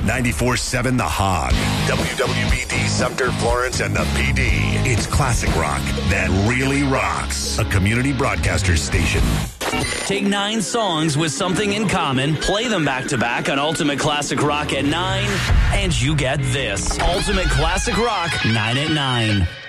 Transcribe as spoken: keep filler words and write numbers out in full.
ninety-four point seven The Hog. W W B D Sumter, Florence, and the P D. It's classic rock that really rocks. A community broadcaster station. Take nine songs with something in common, play them back to back on Ultimate Classic Rock at nine, and you get this. Ultimate Classic Rock, nine at nine.